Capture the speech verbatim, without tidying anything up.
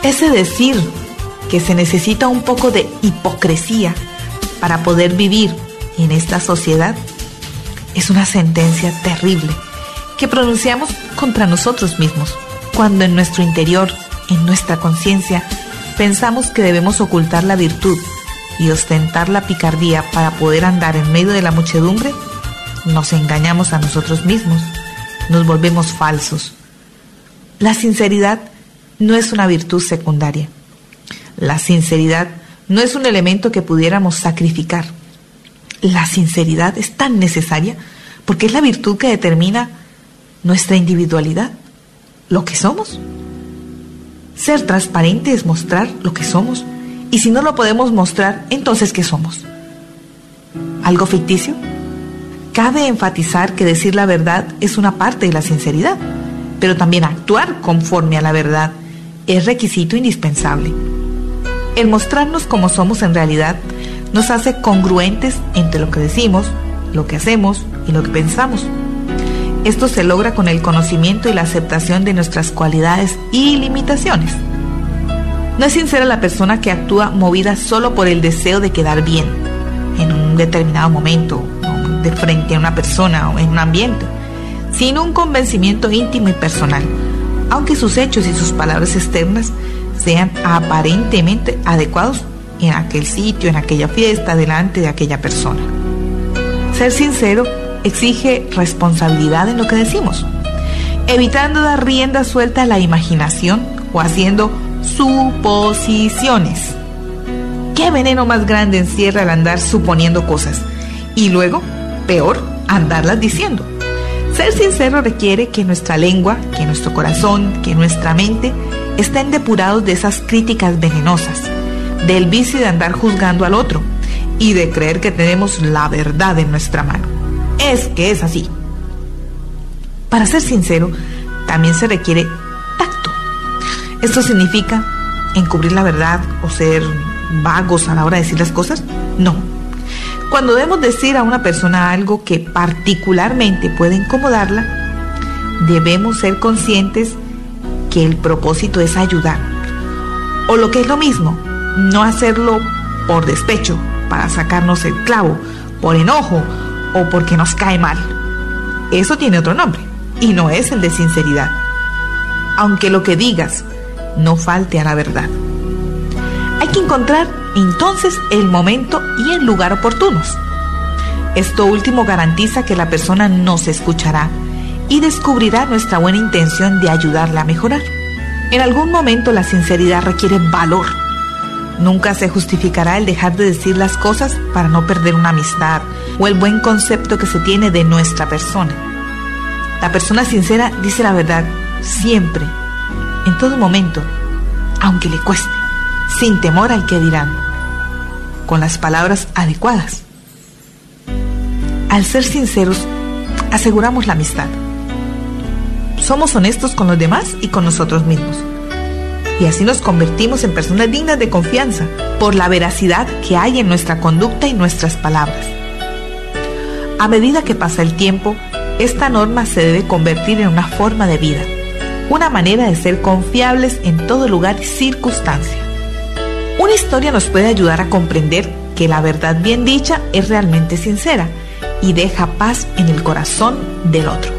Ese decir que se necesita un poco de hipocresía para poder vivir en esta sociedad es una sentencia terrible que pronunciamos contra nosotros mismos, cuando en nuestro interior, en nuestra conciencia, pensamos que debemos ocultar la virtud y ostentar la picardía para poder andar en medio de la muchedumbre. Nos engañamos a nosotros mismos, nos volvemos falsos. La sinceridad no es una virtud secundaria. La sinceridad no es un elemento que pudiéramos sacrificar. La sinceridad es tan necesaria porque es la virtud que determina nuestra individualidad, lo que somos. Ser transparente es mostrar lo que somos, y si no lo podemos mostrar, entonces ¿qué somos? ¿Algo ficticio? Cabe enfatizar que decir la verdad es una parte de la sinceridad, pero también actuar conforme a la verdad es requisito indispensable. El mostrarnos como somos en realidad nos hace congruentes entre lo que decimos, lo que hacemos y lo que pensamos. Esto se logra con el conocimiento y la aceptación de nuestras cualidades y limitaciones. No es sincera la persona que actúa movida solo por el deseo de quedar bien en un determinado momento, de frente a una persona o en un ambiente, sino un convencimiento íntimo y personal, aunque sus hechos y sus palabras externas sean aparentemente adecuados en aquel sitio, en aquella fiesta, delante de aquella persona. Ser sincero exige responsabilidad en lo que decimos, evitando dar rienda suelta a la imaginación o haciendo suposiciones. ¿Qué veneno más grande encierra el andar suponiendo cosas? Y luego, peor, andarlas diciendo. Ser sincero requiere que nuestra lengua, que nuestro corazón, que nuestra mente estén depurados de esas críticas venenosas, del vicio de andar juzgando al otro y de creer que tenemos la verdad en nuestra mano. Es que es así. Para ser sincero, también se requiere tacto. ¿Esto significa encubrir la verdad o ser vagos a la hora de decir las cosas? No. Cuando debemos decir a una persona algo que particularmente puede incomodarla, debemos ser conscientes que el propósito es ayudar. O lo que es lo mismo, no hacerlo por despecho, para sacarnos el clavo, por enojo o porque nos cae mal. Eso tiene otro nombre y no es el de sinceridad. Aunque lo que digas no falte a la verdad. Hay que encontrar entonces el momento y el lugar oportunos. Esto último garantiza que la persona nos escuchará y descubrirá nuestra buena intención de ayudarla a mejorar. En algún momento la sinceridad requiere valor. Nunca se justificará el dejar de decir las cosas para no perder una amistad o el buen concepto que se tiene de nuestra persona. La persona sincera dice la verdad siempre, en todo momento, aunque le cueste, sin temor al que dirán, con las palabras adecuadas. Al ser sinceros, aseguramos la amistad. Somos honestos con los demás y con nosotros mismos. Y así nos convertimos en personas dignas de confianza por la veracidad que hay en nuestra conducta y nuestras palabras. A medida que pasa el tiempo, esta norma se debe convertir en una forma de vida, una manera de ser confiables en todo lugar y circunstancia. Una historia nos puede ayudar a comprender que la verdad bien dicha es realmente sincera y deja paz en el corazón del otro.